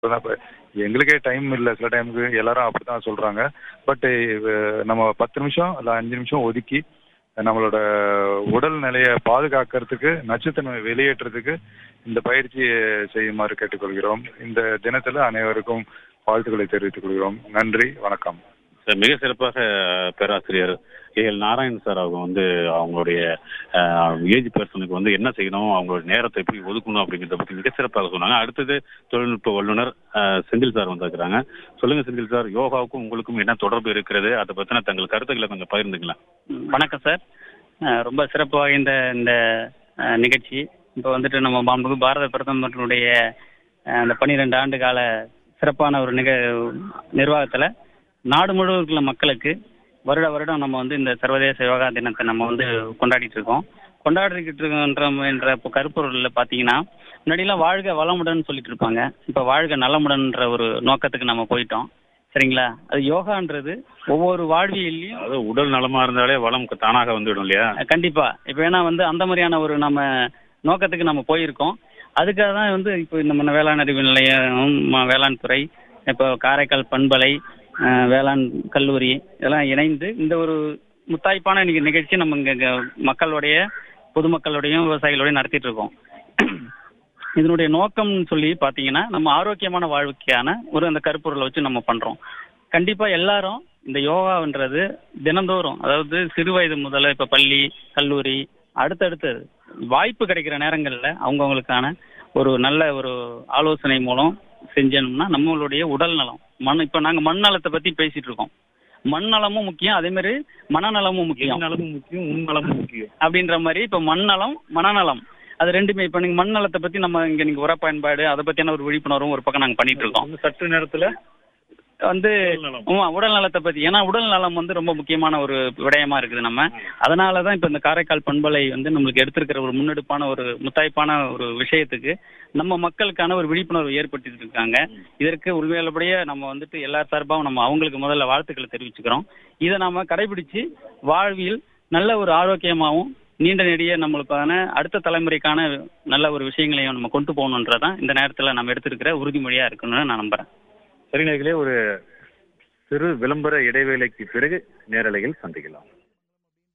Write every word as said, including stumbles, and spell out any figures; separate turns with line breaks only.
இப்ப எங்களுக்கே டைம் இல்ல. சில டைமுக்கு எல்லாரும் அப்படித்தான் சொல்றாங்க. பட் நம்ம பத்து நிமிஷம் இல்ல அஞ்சு நிமிஷம் ஒதுக்கி நம்மளோட உடல் நிலைய பாதுகாக்கிறதுக்கு, நச்சுத்தன்மை வெளியேற்றதுக்கு இந்த பயிற்சியை செய்யுமாறு கேட்டுக்கொள்கிறோம். இந்த தினத்துல அனைவருக்கும் வாழ்த்துக்களை தெரிவித்துக் கொள்கிறோம். நன்றி, வணக்கம்.
சார், மிக சிறப்பாக பேராசிரியர் ஏ எல் நாராயணன் சார் அவங்க வந்து அவங்களுடைய ஏஜ் பர்சனுக்கு வந்து என்ன செய்யணும், அவங்களோட நேரத்தை எப்படி ஒதுக்கணும் அப்படிங்கிறத பற்றி மிக சிறப்பாக சொன்னாங்க. அடுத்தது தொழில்நுட்ப வல்லுநர் செந்தில் சார் வந்திருக்கிறாங்க. சொல்லுங்க செந்தில் சார், யோகாவுக்கும் உங்களுக்கும் என்ன தொடர்பு இருக்கிறது, அதை பற்றின தங்கள் கருத்துக்களை கொஞ்சம் பகிர்ந்துக்கலாம்.
வணக்கம் சார். ரொம்ப சிறப்பாக இந்த இந்த நிகழ்ச்சி இப்போ வந்துட்டு நம்ம மாண்புமிகு பாரத பிரதமருடைய அந்த பன்னிரெண்டு ஆண்டு கால சிறப்பான ஒரு நிக நிர்வாகத்தில் நாடு முழுவதும் இருக்கிற மக்களுக்கு வருட வருடம் நம்ம வந்து இந்த சர்வதேச யோகா தினத்தை நம்ம வந்து கொண்டாடிட்டு இருக்கோம். கொண்டாடிக்கிட்டு இருக்கோன்ற என்ற இப்போ கருப்பொருளில் பார்த்தீங்கன்னா, முன்னாடிலாம் வாழ்க வளமுடன் சொல்லிட்டு இருப்பாங்க. இப்போ வாழ்க நலமுடன்ற ஒரு நோக்கத்துக்கு நம்ம போயிட்டோம். சரிங்களா? அது யோகான்றது ஒவ்வொரு வாழ்வியல்லையும்,
அதாவது உடல் நலமா இருந்தாலே வளம் தானாக வந்துவிடும் இல்லையா?
கண்டிப்பா. இப்போ ஏன்னா வந்து அந்த மாதிரியான ஒரு நம்ம நோக்கத்துக்கு நம்ம போயிருக்கோம். அதுக்காக தான் வந்து இப்போ நம்ம வேளாண் அறிவு நிலையம், வேளாண் துறை, இப்போ காரைக்கால் பண்பலை, வேளாண் கல்லூரி இதெல்லாம் இணைந்து இந்த ஒரு முத்தாய்ப்பான நிகழ்ச்சி நம்ம இங்க மக்களுடைய பொதுமக்களுடையும் விவசாயிகளோடையும் நடத்திட்டு இருக்கோம். இதனுடைய நோக்கம்னு சொல்லி பார்த்தீங்கன்னா, நம்ம ஆரோக்கியமான வாழ்க்கையான ஒரு அந்த கருப்பொருளை வச்சு நம்ம பண்றோம். கண்டிப்பா எல்லாரும் இந்த யோகான்றது தினந்தோறும், அதாவது சிறு வயது முதல்ல இப்போ பள்ளி கல்லூரி அடுத்தடுத்து வாய்ப்பு கிடைக்கிற நேரங்கள்ல அவங்கவுங்களுக்கான ஒரு நல்ல ஒரு ஆலோசனை மூலம் செஞ்சோம்னா நம்மளுடைய உடல் நலம், மண் இப்போ நாங்கள் மண் நலத்தை பத்தி பேசிட்டு இருக்கோம். மண் நலமும் முக்கியம், அதே மாதிரி மனநலமும் முக்கியம்.
நலமும் முக்கியம், உன் நலமும் முக்கியம்
அப்படின்ற மாதிரி இப்போ மண்ணலம் மனநலம் அது ரெண்டுமே. இப்போ நீங்க மண் நலத்தை பத்தி நம்ம இங்க நீங்க உர பயன்பாடு அதை பத்தியான ஒரு விழிப்புணர்வும் ஒரு பக்கம் நாங்கள் பண்ணிட்டு இருக்கோம்.
சற்று நேரத்துல
வந்து உடல் நலத்தை பத்தி, ஏன்னா உடல் நலம் வந்து ரொம்ப முக்கியமான ஒரு விடயமா இருக்குது. நம்ம அதனாலதான் இப்ப இந்த காரைக்கால் பண்பலை வந்து நம்மளுக்கு எடுத்திருக்கிற ஒரு முன்னெடுப்பான ஒரு முத்தாய்ப்பான ஒரு விஷயத்துக்கு நம்ம மக்களுக்கான ஒரு விழிப்புணர்வு ஏற்படுத்திட்டு இருக்காங்க. இதற்கு உண்மையிலபடியே நம்ம வந்துட்டு எல்லா சார்பாகவும் நம்ம அவங்களுக்கு முதல்ல வாழ்த்துக்களை தெரிவிச்சுக்கிறோம். இதை நாம கடைபிடிச்சு வாழ்வியல் நல்ல ஒரு ஆரோக்கியமாகவும் நீண்ட நெடிய நம்மளுக்கான அடுத்த தலைமுறைக்கான நல்ல ஒரு விஷயங்களையும் நம்ம கொண்டு போகணுன்றதான் இந்த நேரத்துல நம்ம எடுத்திருக்கிற உறுதிமொழியா இருக்குன்னு நான் நம்புறேன்.
சரி நேயர்களே, ஒரு சிறு விளம்பர இடைவேளைக்கு பிறகு நேரலையில் சந்திக்கலாம்.